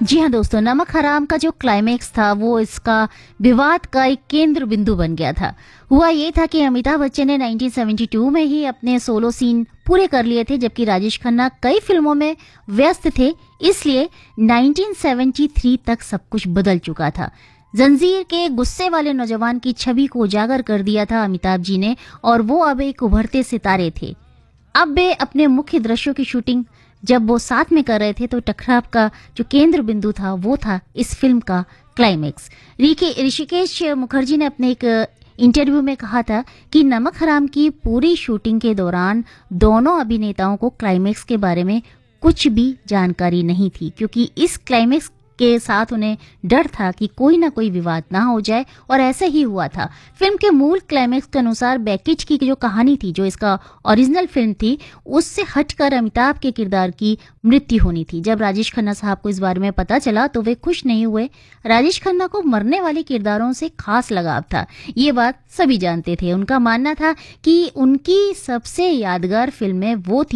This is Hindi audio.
जी हाँ दोस्तों, नमक हराम का जो क्लाइमेक्स था वो इसका विवाद का एक केंद्र बिंदु बन गया था। हुआ ये था कि अमिताभ बच्चन ने 1972 में ही अपने सोलो सीन पूरे कर लिए थे, जबकि राजेश खन्ना कई फिल्मों में व्यस्त थे। इसलिए 1973 तक सब कुछ बदल चुका था। जंजीर के गुस्से वाले नौजवान की छवि को उजागर कर दिया था अमिताभ जी ने, और वो अब एक उभरते सितारे थे। अब वे अपने मुख्य दृश्यों की शूटिंग जब वो साथ में कर रहे थे, तो टकराव का जो केंद्र बिंदु था वो था इस फिल्म का क्लाइमेक्स। ऋषिकेश मुखर्जी ने अपने एक इंटरव्यू में कहा था कि नमक हराम की पूरी शूटिंग के दौरान दोनों अभिनेताओं को क्लाइमेक्स के बारे में कुछ भी जानकारी नहीं थी, क्योंकि इस क्लाइमेक्स के साथ उन्हें डर था कि कोई ना कोई विवाद ना हो जाए, और ऐसा ही हुआ था। फिल्म के मूल क्लाइमेक्स के अनुसार बेकिच की जो कहानी थी, जो इसका ओरिजिनल फिल्म थी, उससे हटकर अमिताभ के किरदार की मृत्यु होनी थी। जब राजेश खन्ना साहब को इस बारे में पता चला तो वे खुश नहीं हुए। राजेश खन्ना को मरने वाले किरदारों से खास लगाव था, ये बात सभी जानते थे। उनका मानना था कि उनकी सबसे यादगार फिल्में वो थी